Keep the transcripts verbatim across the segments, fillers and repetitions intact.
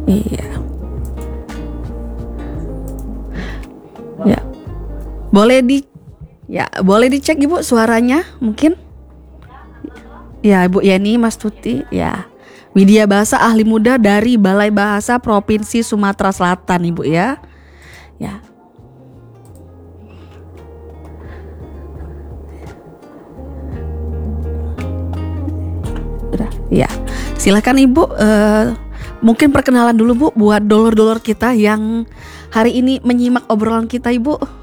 Iya. Ya. Boleh di Ya, boleh dicek Ibu suaranya mungkin? Ya, Ibu Yeni Mastuti, ya. Widya Bahasa ahli muda dari Balai Bahasa Provinsi Sumatera Selatan, Ibu ya. Ya. Udah, ya. Silakan Ibu, uh, mungkin perkenalan dulu Bu buat dolor-dolor kita yang hari ini menyimak obrolan kita, Ibu.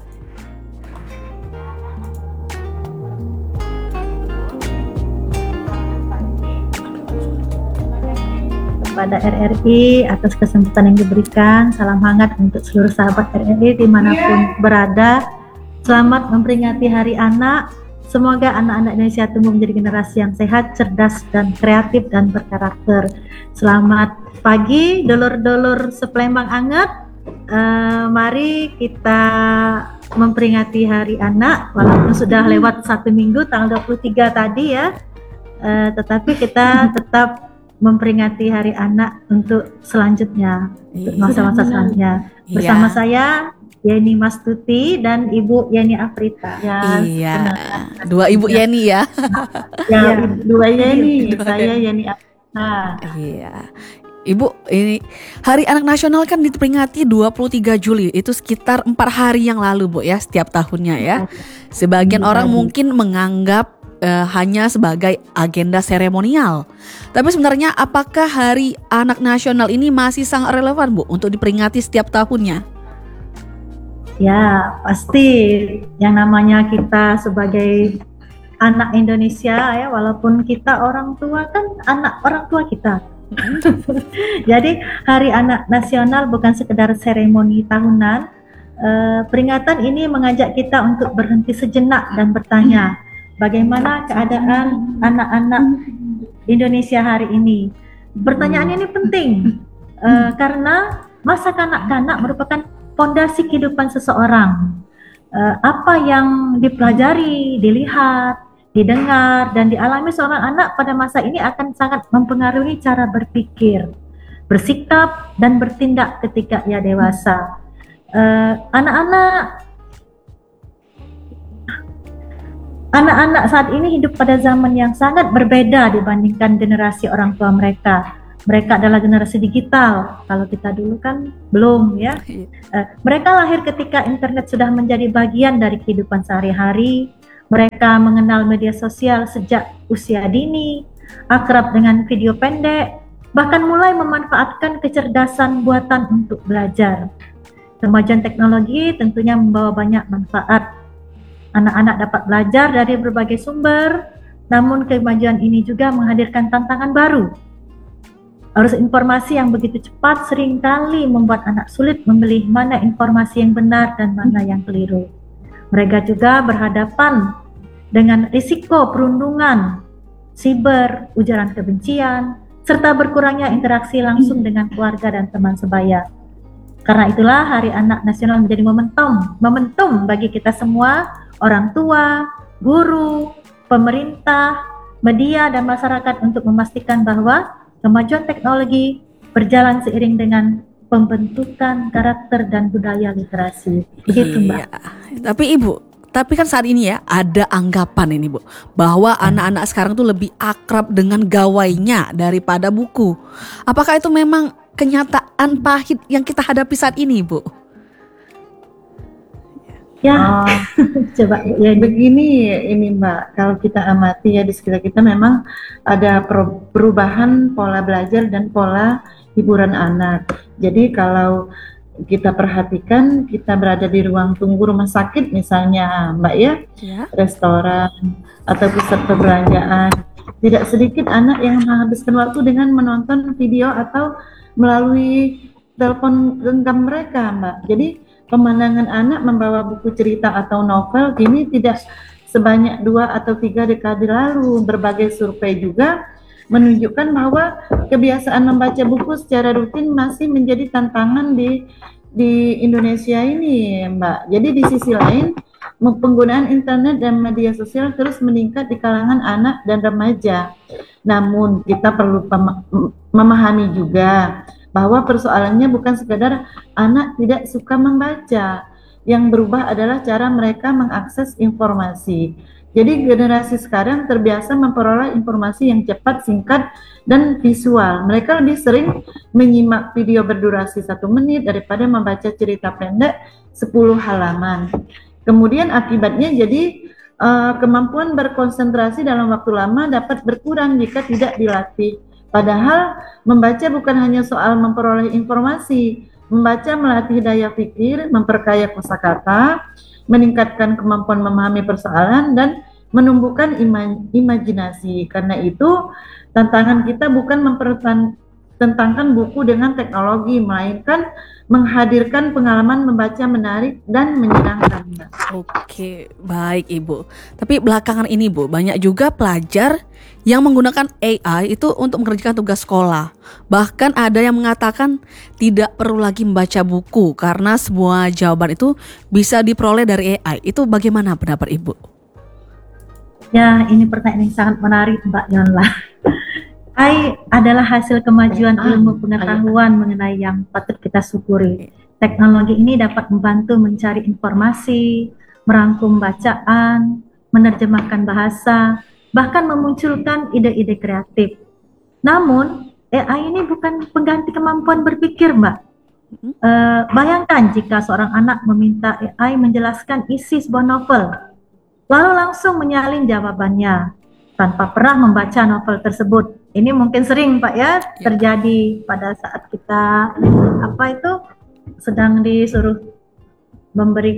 Pada R R I atas kesempatan yang diberikan. Salam hangat untuk seluruh sahabat R R I dimanapun berada. Selamat memperingati Hari Anak. Semoga anak-anak Indonesia tumbuh menjadi generasi yang sehat, cerdas, dan kreatif dan berkarakter. Selamat pagi, dulur-dulur sepelembang anget. Uh, mari kita memperingati Hari Anak, walaupun sudah lewat satu minggu, tanggal dua puluh tiga tadi ya. Uh, tetapi kita tetap memperingati Hari Anak untuk selanjutnya, untuk masa-masa selanjutnya. Bersama iya. saya Yeni Mastuti dan Ibu Yeni Afrita. Ya, iya, benar. Dua Ibu ya. Yeni ya. Ya, ya dua Yeni. Dua saya Yeni Afrita. Iya. Ibu, ini Hari Anak Nasional kan diperingati dua puluh tiga Juli. Itu sekitar empat hari yang lalu, Bu ya, setiap tahunnya ya. Sebagian orang mungkin menganggap Uh, hanya sebagai agenda seremonial. Tapi sebenarnya apakah Hari Anak Nasional ini masih sangat relevan, Bu, untuk diperingati setiap tahunnya? Ya, pasti yang namanya kita sebagai anak Indonesia ya, walaupun kita orang tua kan anak orang tua kita. Jadi Hari Anak Nasional bukan sekedar seremoni tahunan. Uh, peringatan ini mengajak kita untuk berhenti sejenak dan bertanya, bagaimana keadaan anak-anak Indonesia hari ini? Pertanyaan ini penting uh, karena masa kanak-kanak merupakan fondasi kehidupan seseorang. Uh, apa yang dipelajari, dilihat, didengar, dan dialami seorang anak pada masa ini akan sangat mempengaruhi cara berpikir, bersikap, dan bertindak ketika ia dewasa. Uh, anak-anak Anak-anak saat ini hidup pada zaman yang sangat berbeda dibandingkan generasi orang tua mereka. Mereka adalah generasi digital. Kalau kita dulu kan belum ya. Uh, mereka lahir ketika internet sudah menjadi bagian dari kehidupan sehari-hari. Mereka mengenal media sosial sejak usia dini, akrab dengan video pendek, bahkan mulai memanfaatkan kecerdasan buatan untuk belajar. Kemajuan teknologi tentunya membawa banyak manfaat. Anak-anak dapat belajar dari berbagai sumber, namun kemajuan ini juga menghadirkan tantangan baru. Arus informasi yang begitu cepat seringkali membuat anak sulit memilih mana informasi yang benar dan mana yang keliru. Mereka juga berhadapan dengan risiko perundungan, siber, ujaran kebencian, serta berkurangnya interaksi langsung dengan keluarga dan teman sebaya. Karena itulah Hari Anak Nasional menjadi momentum, momentum bagi kita semua, orang tua, guru, pemerintah, media, dan masyarakat untuk memastikan bahwa kemajuan teknologi berjalan seiring dengan pembentukan karakter dan budaya literasi. Begitu, Mbak. Iya. Tapi Ibu, tapi kan saat ini ya ada anggapan ini, Bu, bahwa hmm. anak-anak sekarang tuh lebih akrab dengan gawainya daripada buku. Apakah itu memang kenyataan pahit yang kita hadapi saat ini, Bu? Ya, oh, coba ya begini ini Mbak, kalau kita amati ya di sekitar kita memang ada perubahan pola belajar dan pola hiburan anak. Jadi kalau kita perhatikan, kita berada di ruang tunggu rumah sakit misalnya Mbak ya, ya. Restoran atau pusat perbelanjaan, tidak sedikit anak yang menghabiskan waktu dengan menonton video atau melalui telepon genggam mereka Mbak. Jadi pemandangan anak membawa buku cerita atau novel kini tidak sebanyak dua atau tiga dekade lalu. Berbagai survei juga menunjukkan bahwa kebiasaan membaca buku secara rutin masih menjadi tantangan di di Indonesia ini, Mbak. Jadi di sisi lain, penggunaan internet dan media sosial terus meningkat di kalangan anak dan remaja. Namun kita perlu memahami juga bahwa persoalannya bukan sekadar anak tidak suka membaca. Yang berubah adalah cara mereka mengakses informasi. Jadi generasi sekarang terbiasa memperoleh informasi yang cepat, singkat, dan visual. Mereka lebih sering menyimak video berdurasi satu menit daripada membaca cerita pendek sepuluh halaman. Kemudian akibatnya jadi uh, kemampuan berkonsentrasi dalam waktu lama dapat berkurang jika tidak dilatih. Padahal membaca bukan hanya soal memperoleh informasi. Membaca melatih daya pikir, memperkaya kosakata, meningkatkan kemampuan memahami persoalan, dan menumbuhkan ima- imajinasi. Karena itu, tantangan kita bukan mempertentangkan buku dengan teknologi, melainkan menghadirkan pengalaman membaca menarik dan menyenangkan. Oke, baik Ibu. Tapi belakangan ini Bu, banyak juga pelajar yang menggunakan A I itu untuk mengerjakan tugas sekolah. Bahkan ada yang mengatakan tidak perlu lagi membaca buku karena semua jawaban itu bisa diperoleh dari A I. Itu bagaimana pendapat Ibu? Ya, ini pertanyaan yang sangat menarik Mbak Yonla. A I adalah hasil kemajuan ilmu pengetahuan mengenai yang patut kita syukuri. Teknologi ini dapat membantu mencari informasi, merangkum bacaan, menerjemahkan bahasa, bahkan memunculkan ide-ide kreatif. Namun, A I ini bukan pengganti kemampuan berpikir, Mbak. E, bayangkan jika seorang anak meminta A I menjelaskan isi sebuah novel, lalu langsung menyalin jawabannya tanpa pernah membaca novel tersebut. Ini mungkin sering Pak ya terjadi pada saat kita apa itu sedang disuruh memberi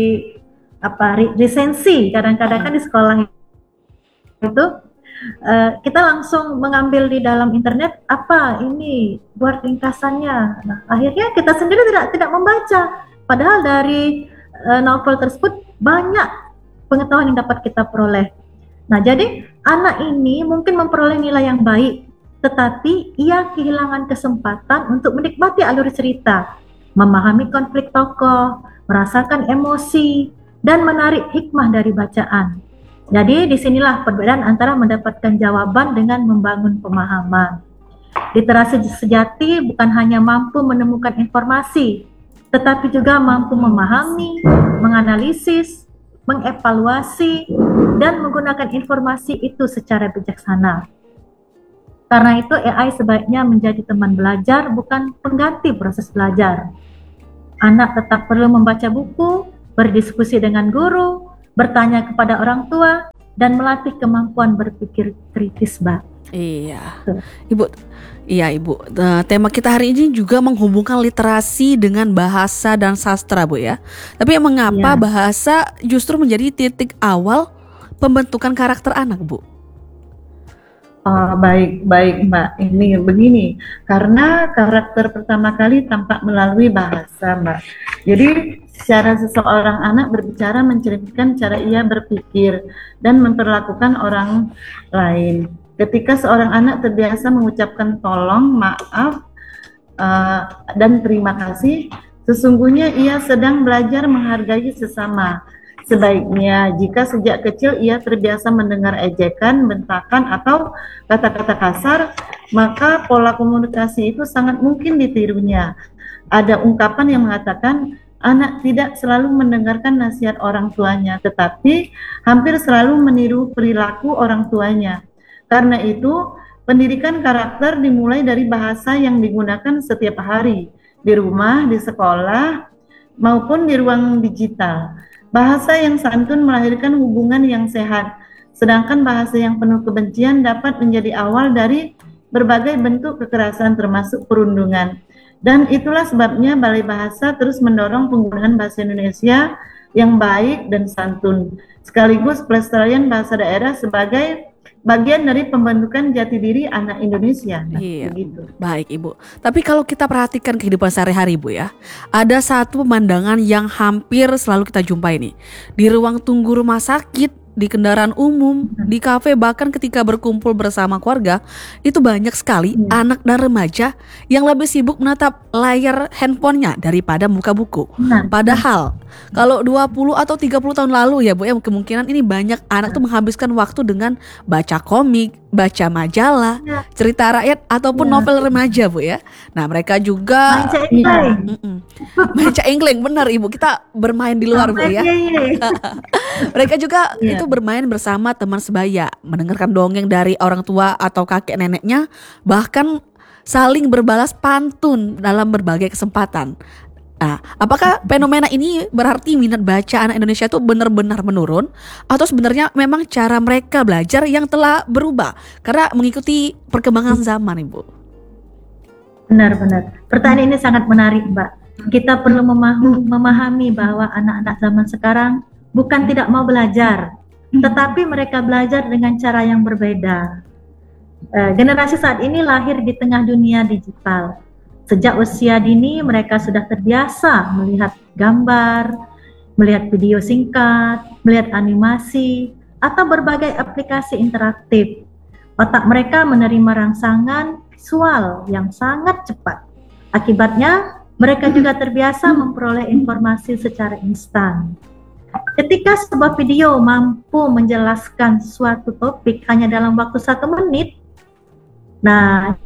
apa resensi. Kadang-kadang kan di sekolah itu uh, kita langsung mengambil di dalam internet apa ini buat ringkasannya. Nah, akhirnya kita sendiri tidak tidak membaca. Padahal dari uh, novel tersebut banyak pengetahuan yang dapat kita peroleh. Nah, jadi anak ini mungkin memperoleh nilai yang baik, tetapi ia kehilangan kesempatan untuk menikmati alur cerita, memahami konflik tokoh, merasakan emosi, dan menarik hikmah dari bacaan. Jadi disinilah perbedaan antara mendapatkan jawaban dengan membangun pemahaman. Literasi sejati bukan hanya mampu menemukan informasi, tetapi juga mampu memahami, menganalisis, mengevaluasi, dan menggunakan informasi itu secara bijaksana. Karena itu A I sebaiknya menjadi teman belajar, bukan pengganti proses belajar. Anak tetap perlu membaca buku, berdiskusi dengan guru, bertanya kepada orang tua, dan melatih kemampuan berpikir kritis, Mbak. Iya, Ibu. Iya Ibu, tema kita hari ini juga menghubungkan literasi dengan bahasa dan sastra Bu ya. Tapi mengapa ya. bahasa justru menjadi titik awal pembentukan karakter anak Bu? Oh, baik, baik Mbak. Ini begini, karena karakter pertama kali tampak melalui bahasa Mbak. Jadi secara seseorang anak berbicara mencerminkan cara ia berpikir dan memperlakukan orang lain. Ketika seorang anak terbiasa mengucapkan tolong, maaf, uh, dan terima kasih, sesungguhnya ia sedang belajar menghargai sesama. Sebaiknya jika sejak kecil ia terbiasa mendengar ejekan, bentakan, atau kata-kata kasar, maka pola komunikasi itu sangat mungkin ditirunya. Ada ungkapan yang mengatakan, anak tidak selalu mendengarkan nasihat orang tuanya, tetapi hampir selalu meniru perilaku orang tuanya. Karena itu, pendidikan karakter dimulai dari bahasa yang digunakan setiap hari, di rumah, di sekolah, maupun di ruang digital. Bahasa yang santun melahirkan hubungan yang sehat, sedangkan bahasa yang penuh kebencian dapat menjadi awal dari berbagai bentuk kekerasan termasuk perundungan. Dan itulah sebabnya Balai Bahasa terus mendorong penggunaan bahasa Indonesia yang baik dan santun, sekaligus pelestarian bahasa daerah sebagai bagian dari pembentukan jati diri anak Indonesia. Nah, iya, begitu. Baik Ibu. Tapi kalau kita perhatikan kehidupan sehari-hari Bu ya, ada satu pemandangan yang hampir selalu kita jumpai nih. Di ruang tunggu rumah sakit, di kendaraan umum, di kafe, bahkan ketika berkumpul bersama keluarga, itu banyak sekali Iya. anak dan remaja yang lebih sibuk menatap layar handphonenya daripada buka buku. Benar. Padahal kalau dua puluh atau tiga puluh tahun lalu ya Bu ya, kemungkinan ini banyak anak tuh menghabiskan waktu dengan baca komik, baca majalah, Ya. cerita rakyat ataupun Ya. novel remaja Bu ya. Nah mereka juga Main cengkleng. Mm-mm. main caengkleng, benar Ibu, kita bermain di luar Bu ya. Iya, iya. Mereka juga Iya. itu bermain bersama teman sebaya, mendengarkan dongeng dari orang tua atau kakek neneknya, bahkan saling berbalas pantun dalam berbagai kesempatan. Nah, apakah fenomena ini berarti minat baca anak Indonesia itu benar-benar menurun, atau sebenarnya memang cara mereka belajar yang telah berubah karena mengikuti perkembangan zaman, Ibu? Benar-benar. Pertanyaan ini sangat menarik, Mbak. Kita perlu memahami, memahami bahwa anak-anak zaman sekarang bukan tidak mau belajar, tetapi mereka belajar dengan cara yang berbeda. Eh, generasi saat ini lahir di tengah dunia digital. Sejak usia dini mereka sudah terbiasa melihat gambar, melihat video singkat, melihat animasi, atau berbagai aplikasi interaktif. Otak mereka menerima rangsangan visual yang sangat cepat. Akibatnya, mereka juga terbiasa memperoleh informasi secara instan. Ketika sebuah video mampu menjelaskan suatu topik hanya dalam waktu satu menit, nah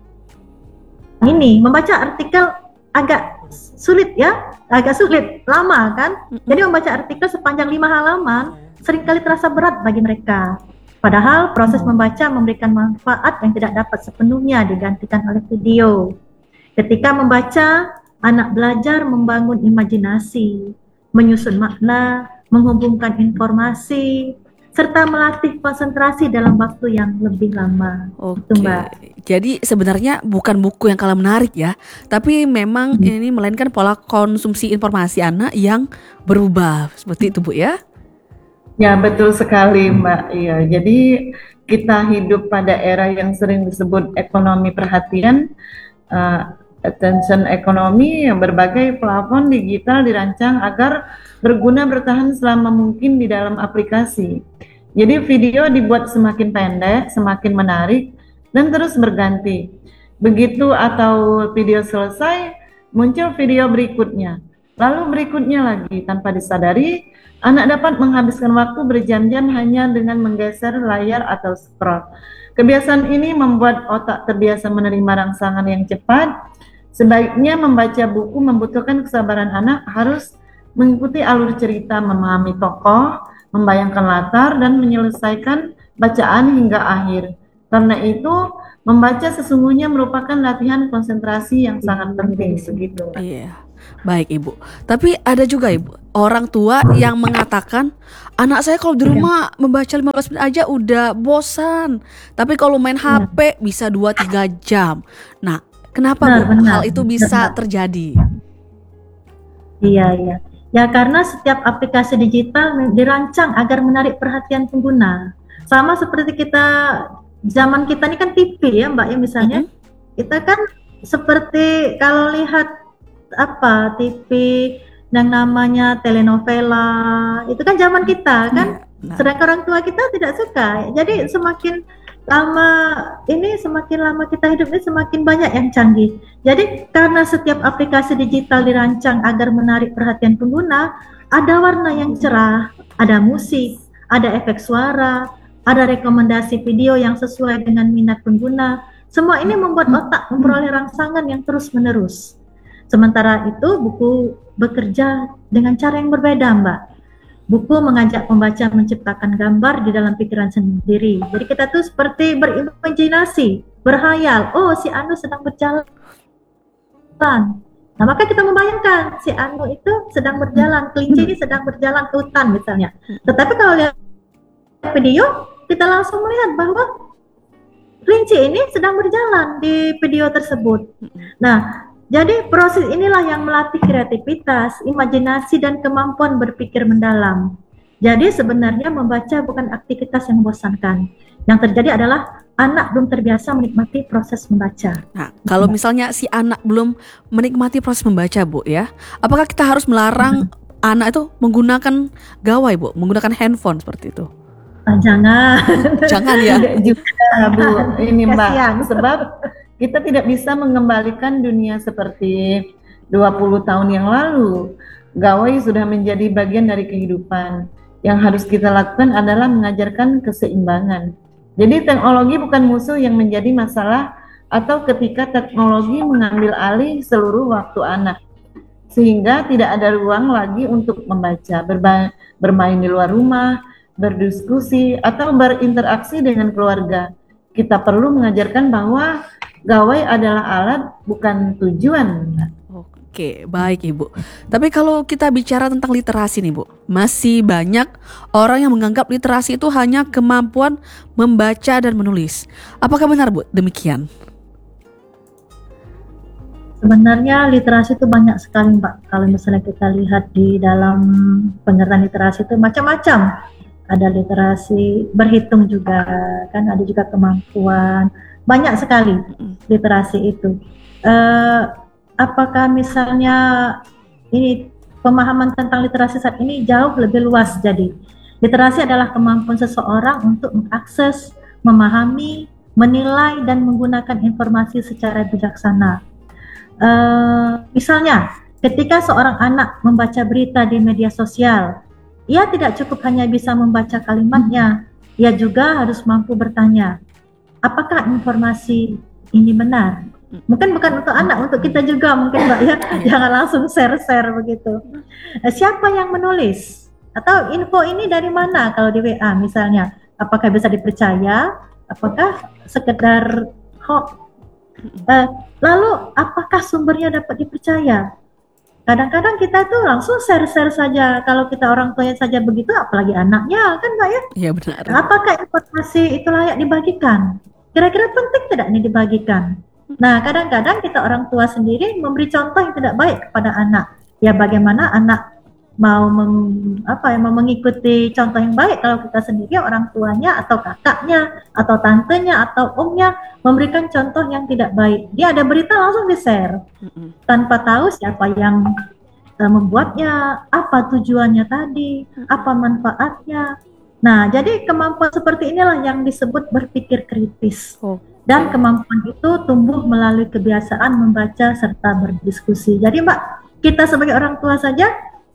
ini membaca artikel agak sulit ya, agak sulit, lama kan? Jadi membaca artikel sepanjang lima halaman seringkali terasa berat bagi mereka. Padahal proses membaca memberikan manfaat yang tidak dapat sepenuhnya digantikan oleh video. Ketika membaca, anak belajar membangun imajinasi, menyusun makna, menghubungkan informasi, serta melatih konsentrasi dalam waktu yang lebih lama. Oke, Itu, Mbak. jadi sebenarnya bukan buku yang kalah menarik ya, tapi memang ini melainkan pola konsumsi informasi anak yang berubah, seperti itu Bu ya? Ya, betul sekali Mbak. Iya, jadi kita hidup pada era yang sering disebut ekonomi perhatian, uh, attention economy, yang berbagai platform digital dirancang agar berguna bertahan selama mungkin di dalam aplikasi. Jadi video dibuat semakin pendek, semakin menarik, dan terus berganti. Begitu atau video selesai, muncul video berikutnya. Lalu berikutnya lagi, tanpa disadari, anak dapat menghabiskan waktu berjam-jam hanya dengan menggeser layar atau scroll. Kebiasaan ini membuat otak terbiasa menerima rangsangan yang cepat. Sebaiknya membaca buku membutuhkan kesabaran anak, harus mengikuti alur cerita, memahami tokoh, membayangkan latar, dan menyelesaikan bacaan hingga akhir. Karena itu, membaca sesungguhnya merupakan latihan konsentrasi yang sangat penting, begitu. Iya, baik Ibu. Tapi ada juga Ibu, orang tua yang mengatakan, anak saya kalau di rumah membaca lima belas menit aja udah bosan. Tapi kalau main H P bisa dua tiga jam. Nah, kenapa Benar, Bu benar. hal itu bisa Benar. terjadi? Iya, iya. Ya karena setiap aplikasi digital dirancang agar menarik perhatian pengguna. Sama seperti kita, zaman kita ini kan T V ya Mbak ya misalnya. Mm-mm. Kita kan seperti kalau lihat apa T V yang namanya telenovela, itu kan zaman kita kan. Nah, Sedangkan orang tua kita tidak suka. Jadi semakin lama ini, semakin lama kita hidup ini semakin banyak yang canggih. Jadi karena setiap aplikasi digital dirancang agar menarik perhatian pengguna, ada warna yang cerah, ada musik, ada efek suara, ada rekomendasi video yang sesuai dengan minat pengguna. Semua ini membuat otak memperoleh rangsangan yang terus-menerus. Sementara itu buku bekerja dengan cara yang berbeda, Mbak. Buku mengajak pembaca menciptakan gambar di dalam pikiran sendiri. Jadi kita tuh seperti berimajinasi, berhayal. Oh, si Anu sedang berjalan. Nah, maka kita membayangkan si Anu itu sedang berjalan, kelinci ini sedang berjalan ke hutan misalnya. Tetapi kalau lihat video, kita langsung melihat bahwa kelinci ini sedang berjalan di video tersebut. Nah, jadi proses inilah yang melatih kreativitas, imajinasi, dan kemampuan berpikir mendalam. Jadi sebenarnya membaca bukan aktivitas yang membosankan. Yang terjadi adalah anak belum terbiasa menikmati proses membaca. nah, kalau misalnya si anak belum menikmati proses membaca Bu ya, apakah kita harus melarang anak itu menggunakan gawai Bu, menggunakan handphone seperti itu? Ah, jangan. Jangan ya. Tidak juga Bu, ini Mbak, Kasihan. sebab kita tidak bisa mengembalikan dunia seperti dua puluh tahun yang lalu. Gawai sudah menjadi bagian dari kehidupan. Yang harus kita lakukan adalah mengajarkan keseimbangan. Jadi teknologi bukan musuh yang menjadi masalah atau ketika teknologi mengambil alih seluruh waktu anak. Sehingga tidak ada ruang lagi untuk membaca, berba- bermain di luar rumah, berdiskusi, atau berinteraksi dengan keluarga. Kita perlu mengajarkan bahwa gawai adalah alat, bukan tujuan. Oke, baik Ibu. Tapi kalau kita bicara tentang literasi nih Bu, masih banyak orang yang menganggap literasi itu hanya kemampuan membaca dan menulis. Apakah benar Bu demikian? Sebenarnya literasi itu banyak sekali Mbak. Kalau misalnya kita lihat di dalam pengertian literasi itu macam-macam. Ada literasi berhitung juga, kan ada juga kemampuan. Banyak sekali literasi itu. Eh, apakah misalnya ini pemahaman tentang literasi saat ini jauh lebih luas jadi. Literasi adalah kemampuan seseorang untuk mengakses, memahami, menilai, dan menggunakan informasi secara bijaksana. Uh, misalnya, ketika seorang anak membaca berita di media sosial, ia tidak cukup hanya bisa membaca kalimatnya, ia juga harus mampu bertanya, apakah informasi ini benar? Mungkin bukan untuk anak, untuk kita juga mungkin Mbak ya, jangan langsung share-share begitu. Uh, siapa yang menulis? Atau info ini dari mana kalau di W A misalnya? Apakah bisa dipercaya? Apakah sekedar hoax? Uh, lalu apakah sumbernya dapat dipercaya? Kadang-kadang kita tuh langsung share-share saja. Kalau kita orang tuanya saja begitu, apalagi anaknya, kan Mbak ya? Iya benar. Apakah informasi itu layak dibagikan? Kira-kira penting tidak ini dibagikan? Nah, kadang-kadang kita orang tua sendiri memberi contoh yang tidak baik kepada anak. Ya bagaimana anak mau mem, apa ya, mau mengikuti contoh yang baik kalau kita sendiri orang tuanya atau kakaknya atau tantenya atau omnya memberikan contoh yang tidak baik. Dia ada berita langsung di-share tanpa tahu siapa yang uh, membuatnya, apa tujuannya tadi, apa manfaatnya. Nah, jadi kemampuan seperti inilah yang disebut berpikir kritis. Oh. Dan kemampuan itu tumbuh melalui kebiasaan membaca serta berdiskusi. Jadi Mbak, kita sebagai orang tua saja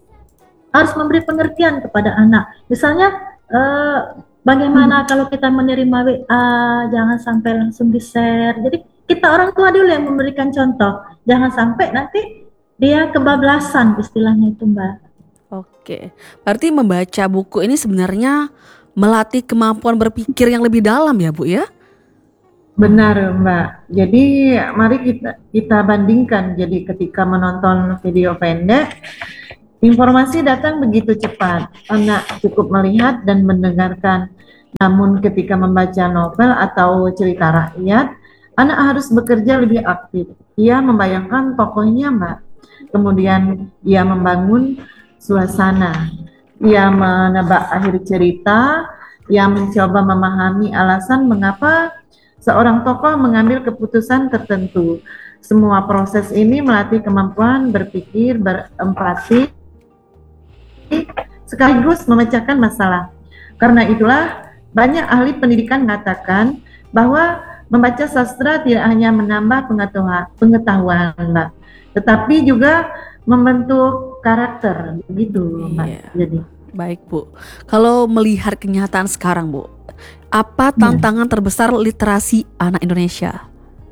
harus memberi pengertian kepada anak. Misalnya, eh, bagaimana hmm. kalau kita menerima W A, jangan sampai langsung di-share. Jadi kita orang tua dulu yang memberikan contoh. Jangan sampai nanti dia kebablasan istilahnya itu Mbak. Oke, berarti membaca buku ini sebenarnya melatih kemampuan berpikir yang lebih dalam ya Bu ya? Benar Mbak. Jadi mari kita kita bandingkan. Jadi ketika menonton video pendek, informasi datang begitu cepat, anak cukup melihat dan mendengarkan. Namun ketika membaca novel atau cerita rakyat, anak harus bekerja lebih aktif. Ia membayangkan tokohnya Mbak, kemudian ia membangun suasana, ia menebak akhir cerita, ia mencoba memahami alasan mengapa seorang tokoh mengambil keputusan tertentu. Semua proses ini melatih kemampuan berpikir, berempati, sekaligus memecahkan masalah. Karena itulah banyak ahli pendidikan mengatakan bahwa membaca sastra tidak hanya menambah pengetahuan, pengetahuan Mbak, tetapi juga membentuk karakter, begitu Mbak. Iya. Jadi baik Bu, kalau melihat kenyataan sekarang Bu, apa tantangan ya. terbesar literasi anak Indonesia?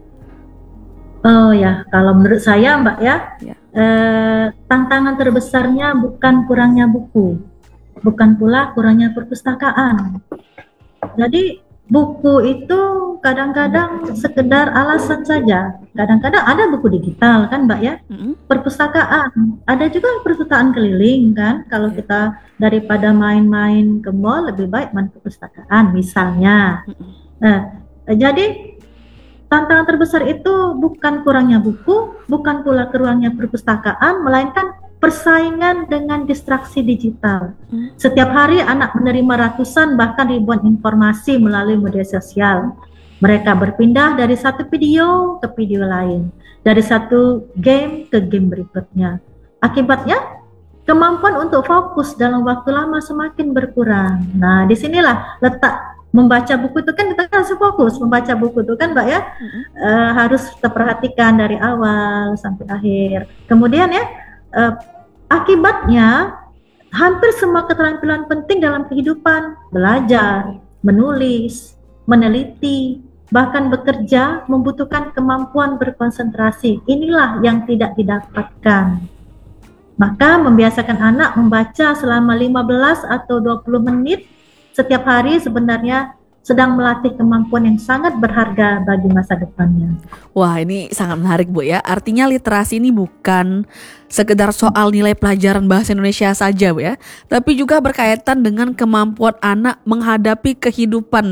Oh ya, kalau menurut saya Mbak ya, ya. Eh, tantangan terbesarnya bukan kurangnya buku, bukan pula kurangnya perpustakaan. Jadi buku itu kadang-kadang sekedar alasan saja. Kadang-kadang ada buku digital kan Mbak ya, mm-hmm. perpustakaan. Ada juga perpustakaan keliling kan. Kalau yeah. kita daripada main-main ke mall lebih baik main ke perpustakaan misalnya. Mm-hmm. Nah, jadi tantangan terbesar itu bukan kurangnya buku, bukan pula kurangnya perpustakaan, melainkan persaingan dengan distraksi digital. Hmm. Setiap hari anak menerima ratusan bahkan ribuan informasi melalui media sosial. Mereka berpindah dari satu video ke video lain, dari satu game ke game berikutnya. Akibatnya, kemampuan untuk fokus dalam waktu lama semakin berkurang. Nah, disinilah letak membaca buku itu kan kita harus fokus membaca buku itu kan Mbak ya, mm-hmm. uh, harus terperhatikan dari awal sampai akhir. Kemudian ya uh, akibatnya hampir semua keterampilan penting dalam kehidupan, belajar, menulis, meneliti, bahkan bekerja membutuhkan kemampuan berkonsentrasi. Inilah yang tidak didapatkan. Maka membiasakan anak membaca selama lima belas atau dua puluh menit setiap hari sebenarnya sedang melatih kemampuan yang sangat berharga bagi masa depannya. Wah, ini sangat menarik Bu ya. Artinya literasi ini bukan sekedar soal nilai pelajaran bahasa Indonesia saja Bu ya, tapi juga berkaitan dengan kemampuan anak menghadapi kehidupan.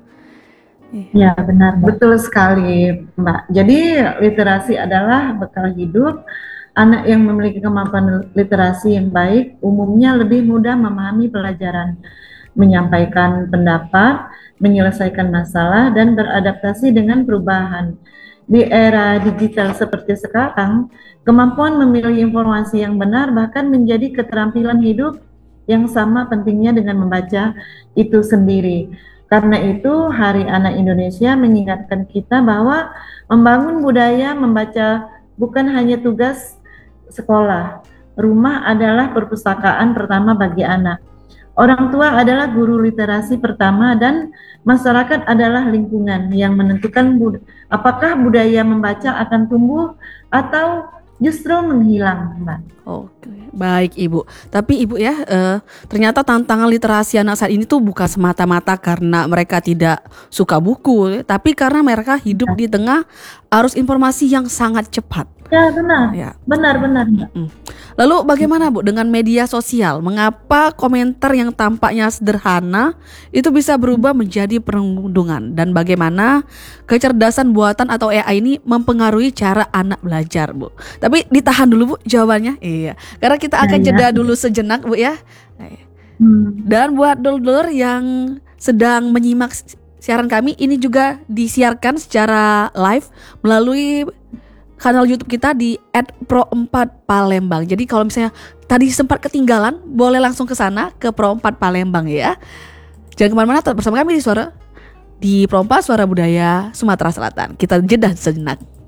Ya, benar Mbak. Betul sekali Mbak. Jadi literasi adalah bekal hidup. Anak yang memiliki kemampuan literasi yang baik umumnya lebih mudah memahami pelajaran, menyampaikan pendapat, menyelesaikan masalah, dan beradaptasi dengan perubahan. Di era digital seperti sekarang, kemampuan memilih informasi yang benar bahkan menjadi keterampilan hidup yang sama pentingnya dengan membaca itu sendiri. Karena itu, Hari Anak Indonesia mengingatkan kita bahwa membangun budaya membaca bukan hanya tugas sekolah. Rumah adalah perpustakaan pertama bagi anak. Orang tua adalah guru literasi pertama dan masyarakat adalah lingkungan yang menentukan bud- apakah budaya membaca akan tumbuh atau justru menghilang, Mbak. Oke, baik Ibu. Tapi Ibu ya, eh, ternyata tantangan literasi anak saat ini tuh bukan semata-mata karena mereka tidak suka buku, tapi karena mereka hidup di tengah arus informasi yang sangat cepat. Ya benar, ya. benar-benar Mbak. Lalu bagaimana Bu dengan media sosial? Mengapa komentar yang tampaknya sederhana itu bisa berubah menjadi perundungan? Dan bagaimana kecerdasan buatan atau A I ini mempengaruhi cara anak belajar Bu? Tapi ditahan dulu Bu jawabannya. Iya, karena kita akan ya, jeda ya. dulu sejenak Bu ya. Hmm. Dan buat dulur-dulur yang sedang menyimak siaran kami, ini juga disiarkan secara live melalui kanal YouTube kita di et pro empat Palembang. Jadi kalau misalnya tadi sempat ketinggalan, boleh langsung ke sana ke Pro empat Palembang ya. Jangan kemana-mana, tetap bersama kami di Suara di Pro empat Suara Budaya Sumatera Selatan. Kita jeda sejenak.